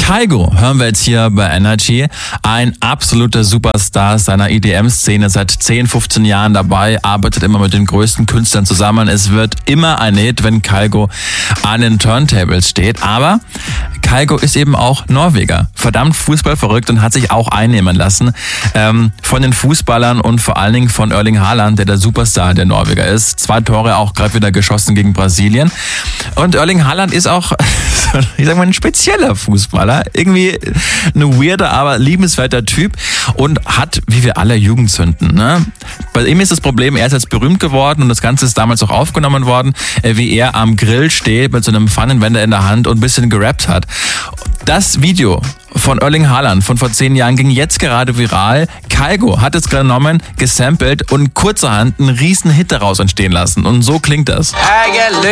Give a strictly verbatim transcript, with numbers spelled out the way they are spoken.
Kygo hören wir jetzt hier bei Energy. Ein absoluter Superstar seiner E D M-Szene, seit zehn, fünfzehn Jahren dabei, arbeitet immer mit den größten Künstlern zusammen. Es wird immer ein Hit, wenn Kygo an den Turntables steht. Aber Kygo ist eben auch Norweger. Verdammt fußballverrückt und hat sich auch einnehmen lassen ähm, von den Fußballern und vor allen Dingen von Erling Haaland, der der Superstar der Norweger ist. Zwei Tore auch gerade wieder geschossen gegen Brasilien. Und Erling Haaland ist auch, ich sag mal, ein spezieller Fußballer. Irgendwie ein weirder, aber liebenswerter Typ und hat, wie wir alle, Jugendsünden. Ne? Bei ihm ist das Problem, er ist jetzt berühmt geworden und das Ganze ist damals auch aufgenommen worden, wie er am Grill steht mit so einem Pfannenwender in der Hand und ein bisschen gerappt hat. Das Video von Erling Haaland von vor zehn Jahren ging jetzt gerade viral. Kygo hat es genommen, gesampelt und kurzerhand einen riesen Hit daraus entstehen lassen. Und so klingt das.